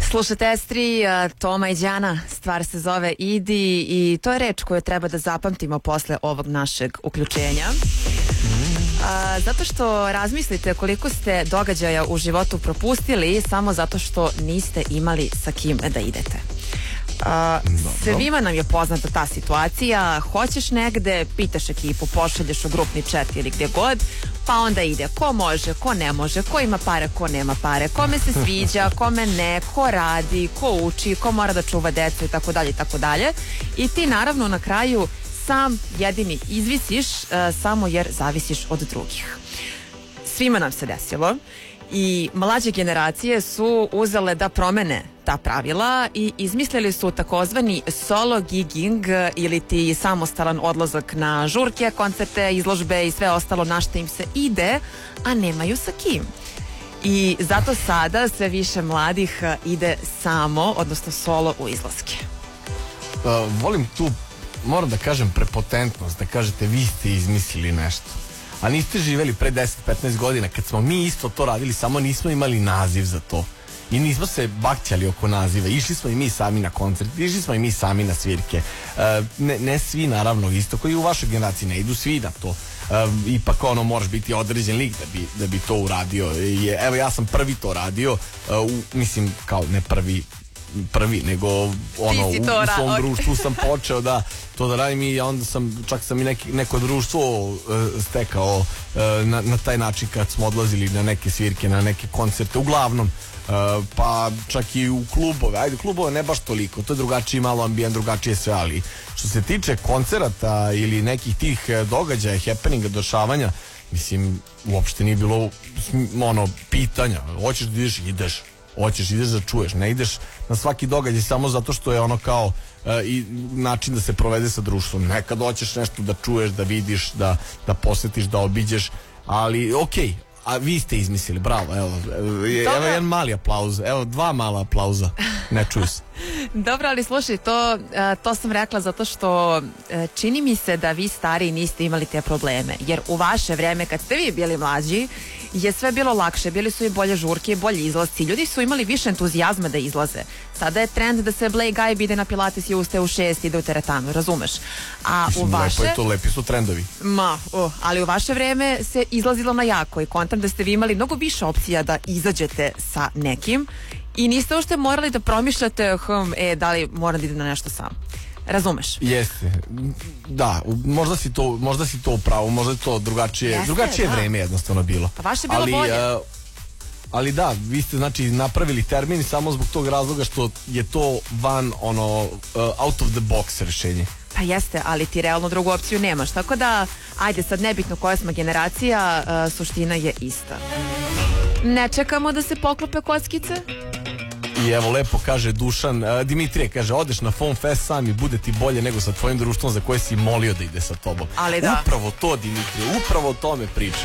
Slušate S3, Toma i Đana, stvar se zove Idi i to je reč koju treba da zapamtimo posle ovog našeg uključenja. Zato što razmislite koliko ste događaja u životu propustili samo zato što niste imali sa kim da idete. Svima nam je poznata ta situacija. Hoćeš negde, pitaš ekipu, pošalješ u grupni chat ili gdje god, pa onda ide ko može, ko ne može, ko ima pare, ko nema pare, kome se sviđa, kome ne, ko radi, ko uči, ko mora da čuva decu i tako dalje i tako dalje. I ti naravno na kraju sam jedini izvisiš samo jer zavisiš od drugih. Svima nam se desilo i mlađe generacije su uzele da promene ta pravila i izmislili su takozvani solo gigging ili ti samostalan odlazak na žurke, koncerte, izložbe i sve ostalo na što im se ide, a nemaju sa kim. I zato sada sve više mladih ide samo, odnosno solo u izlaske. Volim tu, moram da kažem, prepotentnost, da kažete vi ste izmislili nešto. A niste živeli pre 10-15 godina kad smo mi isto to radili, samo nismo imali naziv za to. I nismo se bakćali oko naziva. Išli smo i mi sami na koncert, išli smo i mi sami na svirke. Ne svi naravno, isto koji u vašoj generaciji ne idu svi na to. Ipak moraš biti određen lik da bi to uradio. Evo ja sam prvi to radio, mislim kao ne prvi, nego u svom društvu sam počeo to da radim i onda čak sam i neko društvo stekao na taj način kad smo odlazili na neke svirke, na neke koncerte, uglavnom pa čak i u klubove, klubove ne baš toliko, to je drugačiji malo ambijent, drugačije sve, ali što se tiče koncerata ili nekih tih događaja, happeninga, dešavanja, mislim, uopšte nije bilo pitanja, hoćeš da ideš, ideš da čuješ, ne ideš na svaki događaj samo zato što je kao i način da se provede sa društvom. Nekad hoćeš nešto da čuješ, da vidiš, da posjetiš, da obiđeš, ali okej. A vi ste izmislili, bravo, evo jedan mali aplauz, evo dva mala aplauza, ne čuju se. Dobro, ali slušaj, to sam rekla zato što čini mi se da vi stariji niste imali te probleme, jer u vaše vreme kad ste vi bili mlađi je sve bilo lakše, bili su i bolje žurke i bolji izlasci, ljudi su imali više entuzijazma da izlaze. Sada je trend da se Blake Guy ide na Pilates i ustaje u 6 i ide u teretanu, razumeš? A mislim, u vaše... lepo je to, lepi su trendovi. Ali u vaše vreme se izlazilo na jako i kontam da ste vi imali mnogo više opcija da izađete sa nekim i niste uopšte morali da promišljate da li moram da idem na nešto sam. Razumeš? Jeste, da, možda si to upravo, možda je to drugačije vreme jednostavno bilo. Pa vaše je bilo bolje. Ali da, vi ste znači napravili termin samo zbog tog razloga što je to van out of the box rešenje. Pa jeste, ali ti realno drugu opciju nemaš, tako da ajde sad nebitno koja smo generacija, suština je ista. Ne čekamo da se poklope kockice? I evo lepo kaže Dušan, Dimitrije kaže, odeš na Phone Fest sam i bude ti bolje nego sa tvojim društvom za koje si molio da ide sa tobom. Ali da. Upravo to, Dimitrije, upravo o tome pričam.